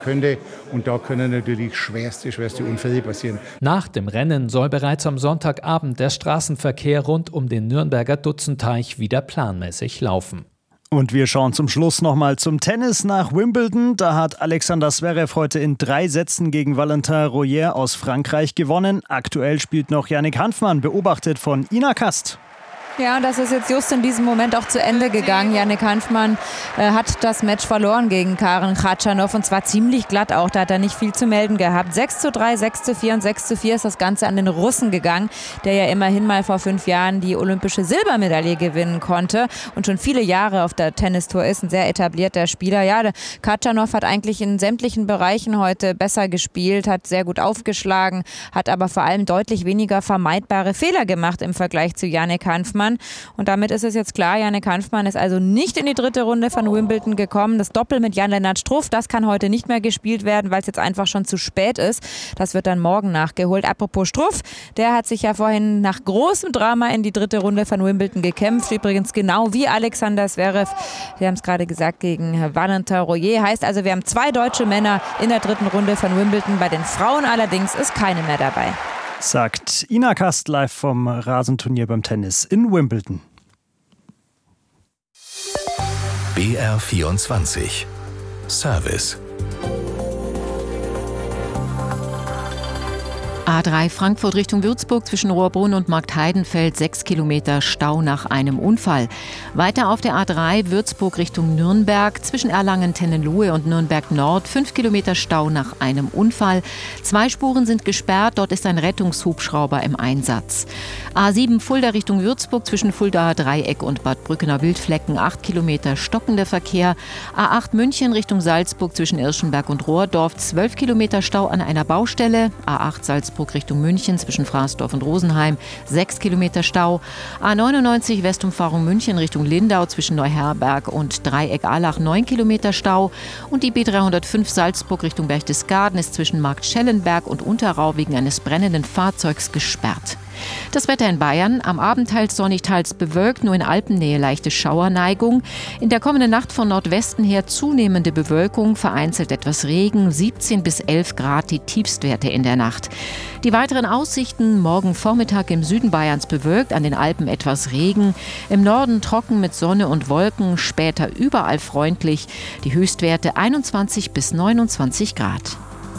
könnte. Und da können natürlich schwerste Unfälle passieren. Nach dem Rennen soll bereits am Sonntagabend der Straßenverkehr rund um den Nürnberger Dutzenteich wieder planmäßig laufen. Und wir schauen zum Schluss nochmal zum Tennis nach Wimbledon. Da hat Alexander Zverev heute in 3 Sätzen gegen Valentin Royer aus Frankreich gewonnen. Aktuell spielt noch Yannick Hanfmann, beobachtet von Ina Kast. Ja, das ist jetzt just in diesem Moment auch zu Ende gegangen. Yannick Hanfmann hat das Match verloren gegen Karen Khachanov und zwar ziemlich glatt auch. Da hat er nicht viel zu melden gehabt. 6:3, 6:4 und 6:4 ist das Ganze an den Russen gegangen, der ja immerhin mal vor 5 Jahren die olympische Silbermedaille gewinnen konnte und schon viele Jahre auf der Tennistour ist. Ein sehr etablierter Spieler. Ja, der Khachanov hat eigentlich in sämtlichen Bereichen heute besser gespielt, hat sehr gut aufgeschlagen, hat aber vor allem deutlich weniger vermeidbare Fehler gemacht im Vergleich zu Yannick Hanfmann. Und damit ist es jetzt klar, Yannick Hanfmann ist also nicht in die 3. Runde von Wimbledon gekommen. Das Doppel mit Jan-Lennart Struff, das kann heute nicht mehr gespielt werden, weil es jetzt einfach schon zu spät ist. Das wird dann morgen nachgeholt. Apropos Struff, der hat sich ja vorhin nach großem Drama in die 3. Runde von Wimbledon gekämpft. Übrigens genau wie Alexander Zverev, wir haben es gerade gesagt, gegen Valentin Royer. Heißt also, wir haben 2 deutsche Männer in der 3. Runde von Wimbledon. Bei den Frauen allerdings ist keine mehr dabei. Sagt Ina Kast live vom Rasenturnier beim Tennis in Wimbledon. BR24 Service. A3 Frankfurt Richtung Würzburg zwischen Rohrbrunn und Marktheidenfeld 6 Kilometer Stau nach einem Unfall. Weiter auf der A3 Würzburg Richtung Nürnberg zwischen Erlangen-Tennenlohe und Nürnberg Nord 5 Kilometer Stau nach einem Unfall. 2 Spuren sind gesperrt, dort ist ein Rettungshubschrauber im Einsatz. A7 Fulda Richtung Würzburg zwischen Fuldaer Dreieck und Bad Brückener Wildflecken 8 Kilometer stockender Verkehr. A8 München Richtung Salzburg zwischen Irschenberg und Rohrdorf 12 Kilometer Stau an einer Baustelle. A8 Salzburg Richtung München zwischen Fraßdorf und Rosenheim 6 Kilometer Stau. A99 Westumfahrung München Richtung Lindau zwischen Neuherberg und Dreieck-Allach 9 Kilometer Stau. Und die B305 Salzburg Richtung Berchtesgaden ist zwischen Marktschellenberg und Unterrau wegen eines brennenden Fahrzeugs gesperrt. Das Wetter in Bayern, am Abend teils sonnig, teils bewölkt, nur in Alpennähe leichte Schauerneigung. In der kommenden Nacht von Nordwesten her zunehmende Bewölkung, vereinzelt etwas Regen, 17 bis 11 Grad die Tiefstwerte in der Nacht. Die weiteren Aussichten, morgen Vormittag im Süden Bayerns bewölkt, an den Alpen etwas Regen, im Norden trocken mit Sonne und Wolken, später überall freundlich, die Höchstwerte 21 bis 29 Grad.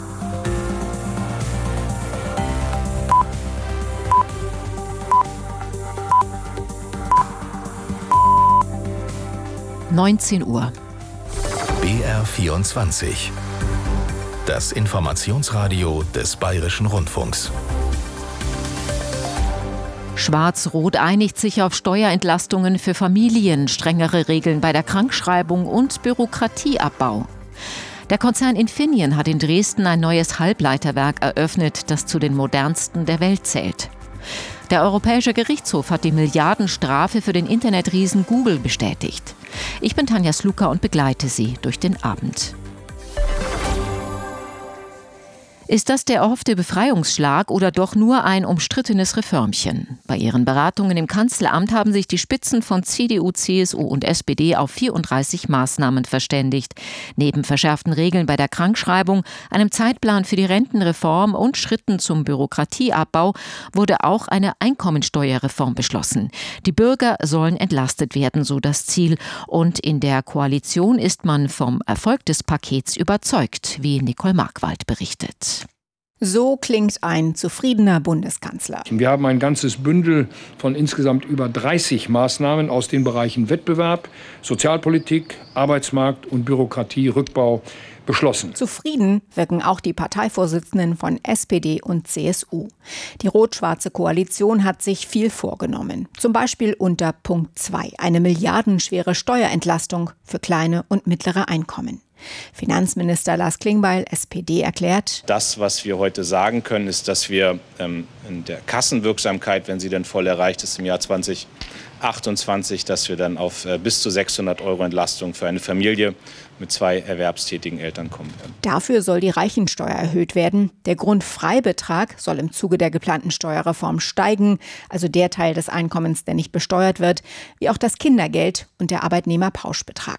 (19 Uhr). BR24. Das Informationsradio des Bayerischen Rundfunks. Schwarz-Rot einigt sich auf Steuerentlastungen für Familien, strengere Regeln bei der Krankschreibung und Bürokratieabbau. Der Konzern Infineon hat in Dresden ein neues Halbleiterwerk eröffnet, das zu den modernsten der Welt zählt. Der Europäische Gerichtshof hat die Milliardenstrafe für den Internetriesen Google bestätigt. Ich bin Tanja Sluka und begleite Sie durch den Abend. Ist das der erhoffte Befreiungsschlag oder doch nur ein umstrittenes Reformchen? Bei ihren Beratungen im Kanzleramt haben sich die Spitzen von CDU, CSU und SPD auf 34 Maßnahmen verständigt. Neben verschärften Regeln bei der Krankschreibung, einem Zeitplan für die Rentenreform und Schritten zum Bürokratieabbau wurde auch eine Einkommensteuerreform beschlossen. Die Bürger sollen entlastet werden, so das Ziel. Und in der Koalition ist man vom Erfolg des Pakets überzeugt, wie Nicole Markwald berichtet. So klingt ein zufriedener Bundeskanzler. Wir haben ein ganzes Bündel von insgesamt über 30 Maßnahmen aus den Bereichen Wettbewerb, Sozialpolitik, Arbeitsmarkt und Bürokratierückbau beschlossen. Zufrieden wirken auch die Parteivorsitzenden von SPD und CSU. Die rot-schwarze Koalition hat sich viel vorgenommen. Zum Beispiel unter Punkt 2, eine milliardenschwere Steuerentlastung für kleine und mittlere Einkommen. Finanzminister Lars Klingbeil, SPD, erklärt: Das, was wir heute sagen können, ist, dass wir in der Kassenwirksamkeit, wenn sie dann voll erreicht ist im Jahr 2028, dass wir dann auf bis zu 600 € Entlastung für eine Familie mit 2 erwerbstätigen Eltern kommen werden. Dafür soll die Reichensteuer erhöht werden. Der Grundfreibetrag soll im Zuge der geplanten Steuerreform steigen, also der Teil des Einkommens, der nicht besteuert wird, wie auch das Kindergeld und der Arbeitnehmerpauschbetrag.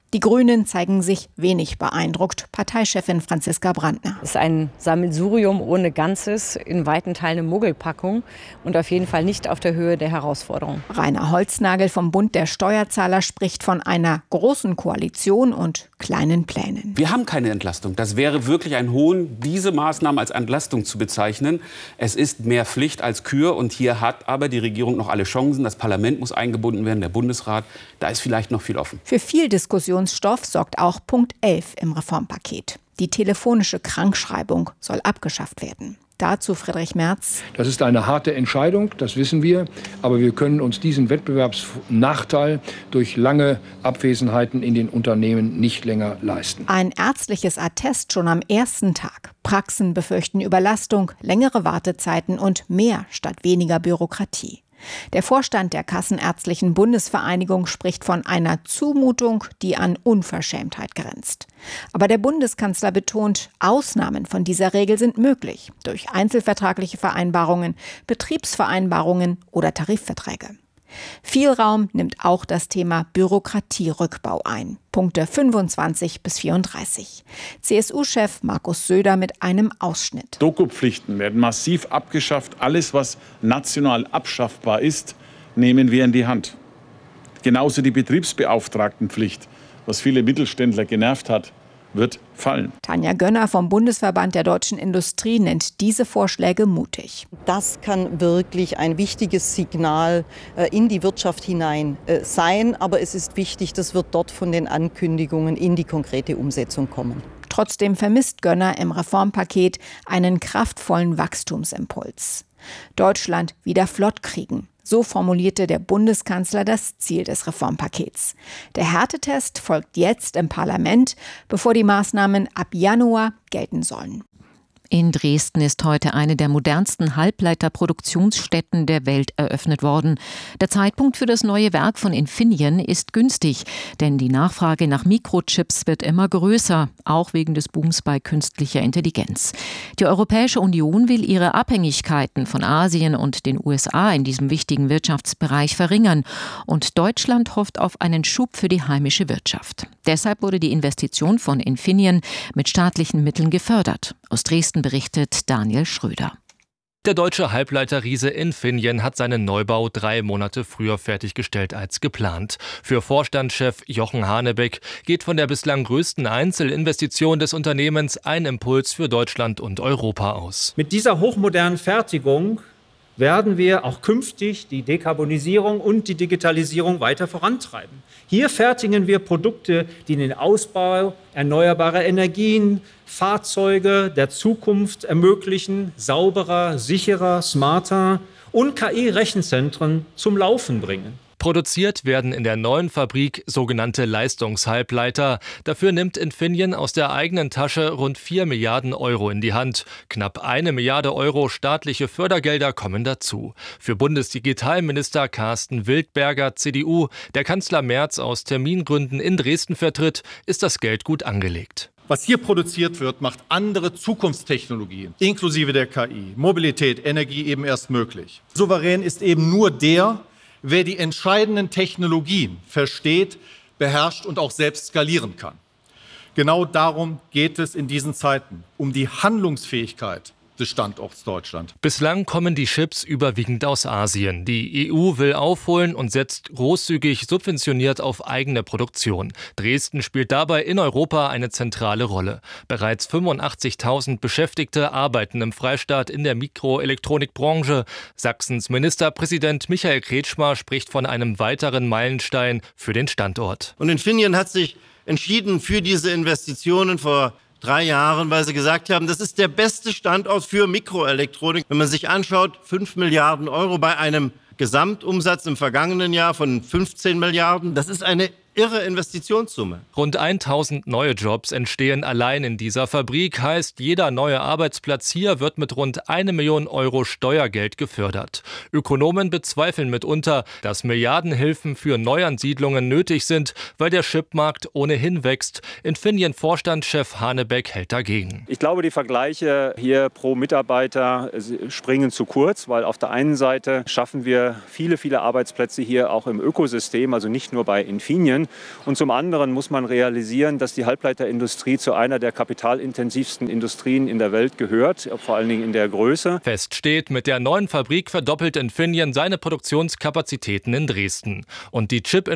Die Grünen zeigen sich wenig beeindruckt. Parteichefin Franziska Brandner. Es ist ein Sammelsurium ohne Ganzes, in weiten Teilen eine Muggelpackung und auf jeden Fall nicht auf der Höhe der Herausforderung. Rainer Holznagel vom Bund der Steuerzahler spricht von einer großen Koalition und kleinen Plänen. Wir haben keine Entlastung. Das wäre wirklich ein Hohn, diese Maßnahmen als Entlastung zu bezeichnen. Es ist mehr Pflicht als Kür und hier hat aber die Regierung noch alle Chancen. Das Parlament muss eingebunden werden, der Bundesrat. Da ist vielleicht noch viel offen. Für viel Diskussionsstoff sorgt auch Punkt 11 im Reformpaket. Die telefonische Krankschreibung soll abgeschafft werden. Dazu Friedrich Merz. Das ist eine harte Entscheidung, das wissen wir. Aber wir können uns diesen Wettbewerbsnachteil durch lange Abwesenheiten in den Unternehmen nicht länger leisten. Ein ärztliches Attest schon am ersten Tag. Praxen befürchten Überlastung, längere Wartezeiten und mehr statt weniger Bürokratie. Der Vorstand der Kassenärztlichen Bundesvereinigung spricht von einer Zumutung, die an Unverschämtheit grenzt. Aber der Bundeskanzler betont, Ausnahmen von dieser Regel sind möglich durch einzelvertragliche Vereinbarungen, Betriebsvereinbarungen oder Tarifverträge. Viel Raum nimmt auch das Thema Bürokratierückbau ein. Punkte 25 bis 34. CSU-Chef Markus Söder mit einem Ausschnitt. Dokupflichten werden massiv abgeschafft. Alles, was national abschaffbar ist, nehmen wir in die Hand. Genauso die Betriebsbeauftragtenpflicht, was viele Mittelständler genervt hat, wird fallen. Tanja Gönner vom Bundesverband der deutschen Industrie nennt diese Vorschläge mutig. Das kann wirklich ein wichtiges Signal in die Wirtschaft hinein sein. Aber es ist wichtig, das wird dort von den Ankündigungen in die konkrete Umsetzung kommen. Trotzdem vermisst Gönner im Reformpaket einen kraftvollen Wachstumsimpuls. Deutschland wieder flott kriegen. So formulierte der Bundeskanzler das Ziel des Reformpakets. Der Härtetest folgt jetzt im Parlament, bevor die Maßnahmen ab Januar gelten sollen. In Dresden ist heute eine der modernsten Halbleiterproduktionsstätten der Welt eröffnet worden. Der Zeitpunkt für das neue Werk von Infineon ist günstig, denn die Nachfrage nach Mikrochips wird immer größer, auch wegen des Booms bei künstlicher Intelligenz. Die Europäische Union will ihre Abhängigkeiten von Asien und den USA in diesem wichtigen Wirtschaftsbereich verringern und Deutschland hofft auf einen Schub für die heimische Wirtschaft. Deshalb wurde die Investition von Infineon mit staatlichen Mitteln gefördert. Aus Dresden berichtet Daniel Schröder. Der deutsche Halbleiterriese Infineon hat seinen Neubau 3 Monate früher fertiggestellt als geplant. Für Vorstandschef Jochen Hanebeck geht von der bislang größten Einzelinvestition des Unternehmens ein Impuls für Deutschland und Europa aus. Mit dieser hochmodernen Fertigung werden wir auch künftig die Dekarbonisierung und die Digitalisierung weiter vorantreiben. Hier fertigen wir Produkte, die den Ausbau erneuerbarer Energien, Fahrzeuge der Zukunft ermöglichen, sauberer, sicherer, smarter und KI-Rechenzentren zum Laufen bringen. Produziert werden in der neuen Fabrik sogenannte Leistungshalbleiter. Dafür nimmt Infineon aus der eigenen Tasche rund 4 Milliarden Euro in die Hand. Knapp 1 Milliarde Euro staatliche Fördergelder kommen dazu. Für Bundesdigitalminister Carsten Wildberger, CDU, der Kanzler Merz aus Termingründen in Dresden vertritt, ist das Geld gut angelegt. Was hier produziert wird, macht andere Zukunftstechnologien, inklusive der KI, Mobilität, Energie eben erst möglich. Souverän ist eben nur der, wer die entscheidenden Technologien versteht, beherrscht und auch selbst skalieren kann. Genau darum geht es in diesen Zeiten, um die Handlungsfähigkeit des Standorts Deutschland. Bislang kommen die Chips überwiegend aus Asien. Die EU will aufholen und setzt großzügig subventioniert auf eigene Produktion. Dresden spielt dabei in Europa eine zentrale Rolle. Bereits 85.000 Beschäftigte arbeiten im Freistaat in der Mikroelektronikbranche. Sachsens Ministerpräsident Michael Kretschmer spricht von einem weiteren Meilenstein für den Standort. Und Infineon hat sich entschieden für diese Investitionen vor 3 Jahren, weil sie gesagt haben, das ist der beste Standort für Mikroelektronik. Wenn man sich anschaut, 5 Milliarden Euro bei einem Gesamtumsatz im vergangenen Jahr von 15 Milliarden, das ist eine irre Investitionssumme. Rund 1000 neue Jobs entstehen allein in dieser Fabrik. Heißt, jeder neue Arbeitsplatz hier wird mit rund 1 Million Euro Steuergeld gefördert. Ökonomen bezweifeln mitunter, dass Milliardenhilfen für Neuansiedlungen nötig sind, weil der Chipmarkt ohnehin wächst. Infineon-Vorstandschef Hanebeck hält dagegen. Ich glaube, die Vergleiche hier pro Mitarbeiter springen zu kurz, weil auf der einen Seite schaffen wir viele Arbeitsplätze hier auch im Ökosystem, also nicht nur bei Infineon. Und zum anderen muss man realisieren, dass die Halbleiterindustrie zu einer der kapitalintensivsten Industrien in der Welt gehört, vor allen Dingen in der Größe. Fest steht, mit der neuen Fabrik verdoppelt Infineon seine Produktionskapazitäten in Dresden. Und die